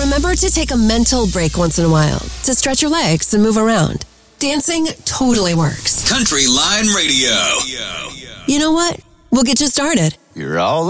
remember to take a mental break once in a while to stretch your legs and move around. Dancing totally works. Country Line Radio. You know what? We'll get you started. You're all